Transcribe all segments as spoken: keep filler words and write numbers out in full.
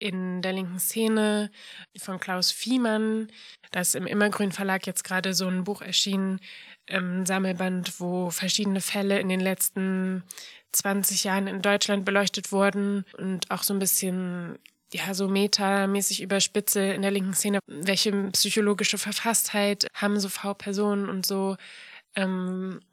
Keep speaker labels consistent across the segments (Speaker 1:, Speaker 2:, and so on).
Speaker 1: in der linken Szene von Klaus Viehmann. Da ist im Immergrün Verlag jetzt gerade so ein Buch erschienen, ein Sammelband, wo verschiedene Fälle in den letzten zwanzig Jahren in Deutschland beleuchtet wurden und auch so ein bisschen, ja, so metamäßig überspitze in der linken Szene. Welche psychologische Verfasstheit haben so V-Personen und so. Ähm,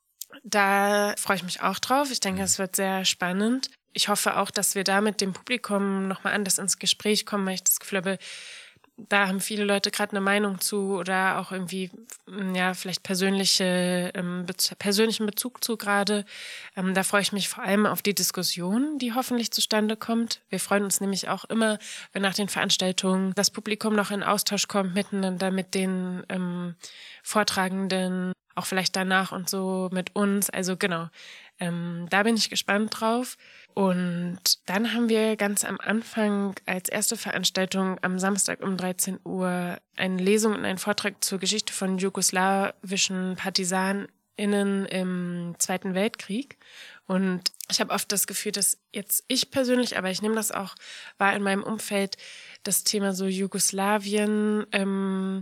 Speaker 1: da freue ich mich auch drauf. Ich denke, es wird sehr spannend. Ich hoffe auch, dass wir da mit dem Publikum nochmal anders ins Gespräch kommen, weil ich das Gefühl habe, da haben viele Leute gerade eine Meinung zu oder auch irgendwie, ja, vielleicht persönliche, ähm, bez- persönlichen Bezug zu gerade. Ähm, da freue ich mich vor allem auf die Diskussion, die hoffentlich zustande kommt. Wir freuen uns nämlich auch immer, wenn nach den Veranstaltungen das Publikum noch in Austausch kommt miteinander mit den ähm, Vortragenden, auch vielleicht danach und so mit uns. Also genau, ähm, da bin ich gespannt drauf. Und dann haben wir ganz am Anfang als erste Veranstaltung am Samstag um dreizehn Uhr eine Lesung und einen Vortrag zur Geschichte von jugoslawischen PartisanInnen im Zweiten Weltkrieg. Und ich habe oft das Gefühl, dass jetzt ich persönlich, aber ich nehme das auch wahr in meinem Umfeld, das Thema so Jugoslawien, ähm,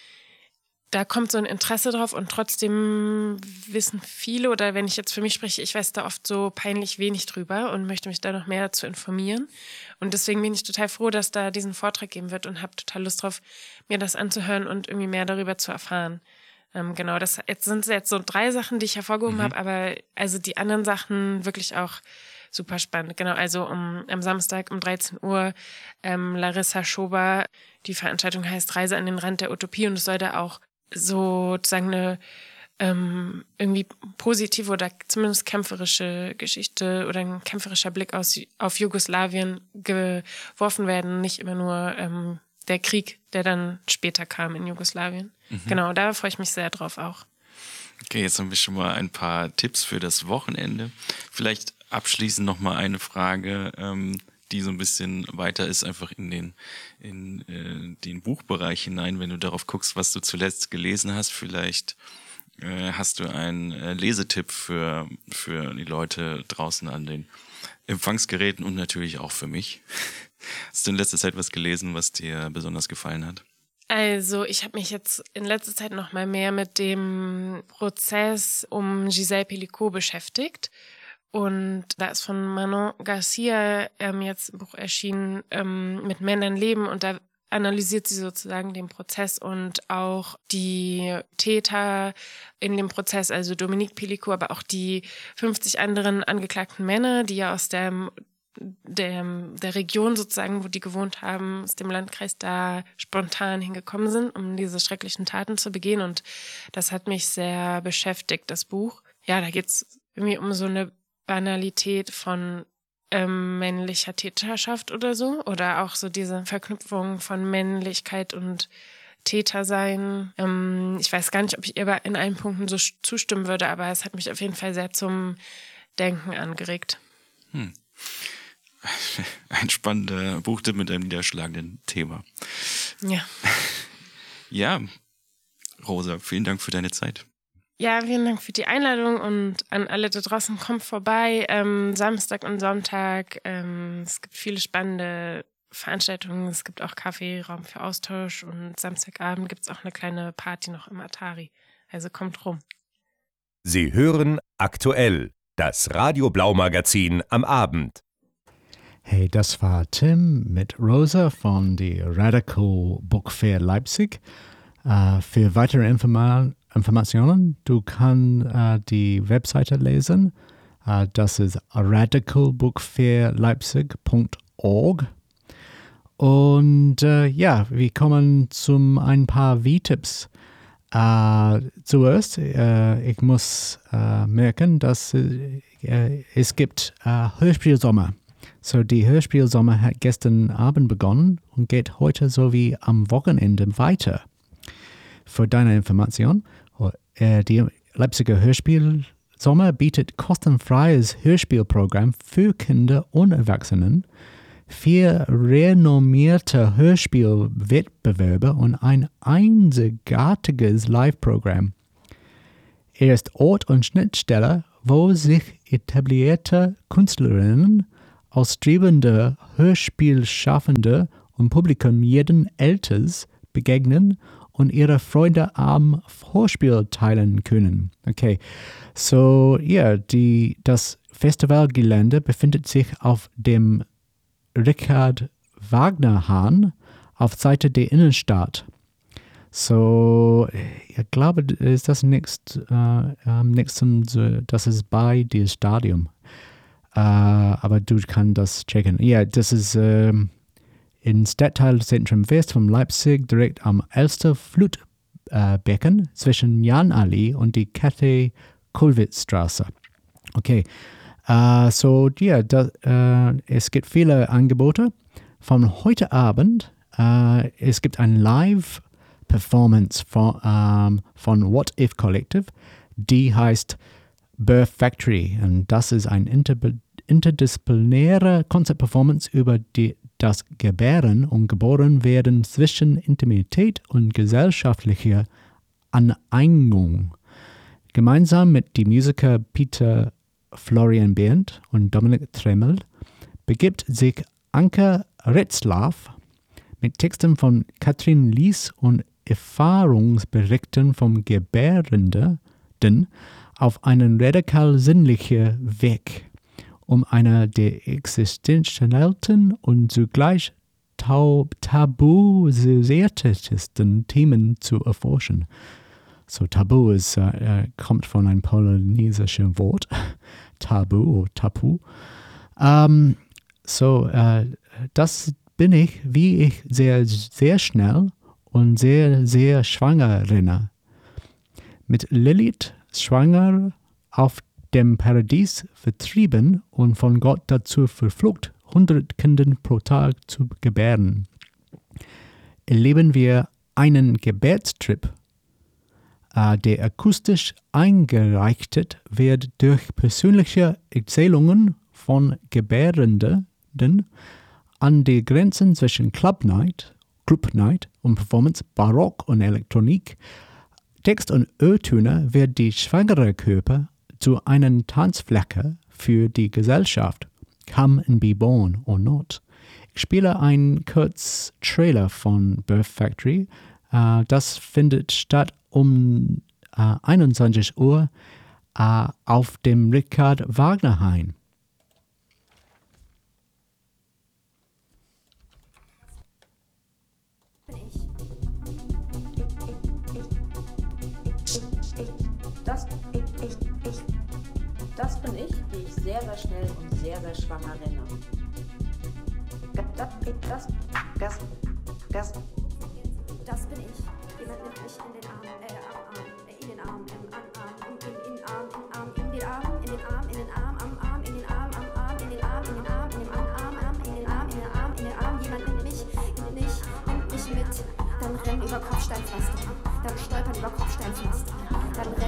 Speaker 1: da kommt so ein Interesse drauf und trotzdem wissen viele, oder wenn ich jetzt für mich spreche, ich weiß da oft so peinlich wenig drüber und möchte mich da noch mehr dazu informieren. Und deswegen bin ich total froh, dass da diesen Vortrag geben wird und habe total Lust drauf, mir das anzuhören und irgendwie mehr darüber zu erfahren. Ähm, genau, das jetzt sind jetzt so drei Sachen, die ich hervorgehoben mhm. habe, aber also die anderen Sachen wirklich auch super spannend. Genau, also um, am Samstag um dreizehn Uhr ähm, Larissa Schober, die Veranstaltung heißt Reise an den Rand der Utopie und es soll da auch sozusagen eine ähm, irgendwie positive oder zumindest kämpferische Geschichte oder ein kämpferischer Blick aus, auf Jugoslawien geworfen werden, nicht immer nur ähm, der Krieg, der dann später kam in Jugoslawien. Mhm. Genau, da freue ich mich sehr drauf auch.
Speaker 2: Okay, jetzt haben wir schon mal ein paar Tipps für das Wochenende. Vielleicht abschließend noch mal eine Frage, ähm, die so ein bisschen weiter ist, einfach in den in äh, den Buchbereich hinein, wenn du darauf guckst, was du zuletzt gelesen hast. Vielleicht äh, hast du einen äh, Lesetipp für für die Leute draußen an den Empfangsgeräten und natürlich auch für mich. Hast du in letzter Zeit was gelesen, was dir besonders gefallen hat?
Speaker 1: Also ich habe mich jetzt in letzter Zeit noch mal mehr mit dem Prozess um Gisèle Pelicot beschäftigt. Und da ist von Manon Garcia ähm, jetzt ein Buch erschienen ähm, mit Männern leben und da analysiert sie sozusagen den Prozess und auch die Täter in dem Prozess, also Dominique Pelicot, aber auch die fünfzig anderen angeklagten Männer, die ja aus der, der, der Region sozusagen, wo die gewohnt haben, aus dem Landkreis da spontan hingekommen sind, um diese schrecklichen Taten zu begehen. Und das hat mich sehr beschäftigt, das Buch. Ja, da geht's irgendwie um so eine Banalität von ähm, männlicher Täterschaft oder so. Oder auch so diese Verknüpfung von Männlichkeit und Tätersein. Ähm, ich weiß gar nicht, ob ich ihr in allen Punkten so zustimmen würde, aber es hat mich auf jeden Fall sehr zum Denken angeregt.
Speaker 2: Hm. Ein spannender Buchtipp mit einem niederschlagenden Thema.
Speaker 1: Ja.
Speaker 2: Ja, Rosa, vielen Dank für deine Zeit.
Speaker 1: Ja, vielen Dank für die Einladung und an alle da draußen, kommt vorbei. Ähm, Samstag und Sonntag. Ähm, es gibt viele spannende Veranstaltungen. Es gibt auch Kaffee, Raum für Austausch und Samstagabend gibt es auch eine kleine Party noch im Atari. Also kommt rum.
Speaker 3: Sie hören aktuell das Radio Blau Magazin am Abend.
Speaker 4: Hey, das war Tim mit Rosa von der Radical Book Fair Leipzig. Uh, für weitere Informa- Informationen, du kannst uh, die Webseite lesen. Uh, das ist radical book fair leipzig punkt org. Und uh, ja, wir kommen zum ein paar V-Tipps. Uh, zuerst, uh, ich muss uh, merken, dass uh, es gibt uh, Hörspielsommer. So, die Hörspielsommer hat gestern Abend begonnen und geht heute sowie am Wochenende weiter. Für deine Information, die Leipziger Hörspielsommer bietet kostenfreies Hörspielprogramm für Kinder und Erwachsenen, vier renommierte Hörspielwettbewerbe und ein einzigartiges Live-Programm. Er ist Ort und Schnittstelle, wo sich etablierte Künstlerinnen ausstrebende Hörspielschaffende und Publikum jeden Alters begegnen und ihre Freude am Vorspiel teilen können. Okay, so ja, die, das Festivalgelände befindet sich auf dem Richard-Wagner-Hahn auf Seite der Innenstadt. So, ich glaube, ist das nächst, äh, am nächsten, das ist bei dem Stadion. Äh, aber du kannst das checken. Ja, das ist äh, im Stadtteilzentrum West von Leipzig, direkt am Elster Flutbecken äh, zwischen Janallee und die Käthe-Kollwitz-Straße. Okay, äh, so ja, da, äh, es gibt viele Angebote. Von heute Abend, äh, es gibt ein Live-Performance von, ähm, von What If Collective, die heißt Birth Factory. Und das ist eine inter- interdisziplinäre Konzertperformance über die, das Gebären und Geborenwerden zwischen Intimität und gesellschaftlicher Aneignung. Gemeinsam mit dem Musiker Peter Florian Behrendt und Dominik Tremmel begibt sich Anke Retzlaff mit Texten von Katrin Lies und Erfahrungsberichten vom Gebärenden auf einen radikal sinnlichen Weg, um einer der existenziellsten und zugleich tabuisiertesten Themen zu erforschen. So Tabu ist, äh, kommt von einem polynesischen Wort, Tabu oder Tapu. Ähm, so, äh, das bin ich, wie ich sehr, sehr schnell und sehr, sehr schwanger erinnere. Mit Lilith schwanger auf dem Paradies vertrieben und von Gott dazu verflucht, hundert Kinder pro Tag zu gebären. Erleben wir einen Gebärstrip, äh, der akustisch eingereicht wird durch persönliche Erzählungen von Gebärenden an die Grenzen zwischen Club Night, Club Night und Performance, Barock und Elektronik. Text und O-Töne wird die schwangere Körper zu einer Tanzfläche für die Gesellschaft. Come and be born or not. Ich spiele einen kurzen Trailer von Birth Factory. Uh, das findet statt um uh, einundzwanzig Uhr uh, auf dem Richard-Wagner-Hain.
Speaker 5: Das, ich, ich, ich, das bin ich, die ich sehr, sehr schnell und sehr, sehr schwanger renne. Das, das, das, das,
Speaker 6: das bin ich. Jemand nimmt mich in den Arm, äh, am Arm, äh, in den Arm, im An Arm, um, in, in Arm, in Arm, in den Arm, in den Arm, in den Arm, am Arm, in den Arm, am Arm, in den Arm, in den Arm, in den Arm, Arm, in den Arm, in den Arm, in den Arm. Jemand nimmt mich, nimmt mich, nimmt mich mit. Dann rennen über Kopfsteinpflaster, dann stolpern über Kopfsteinpflaster, dann rennen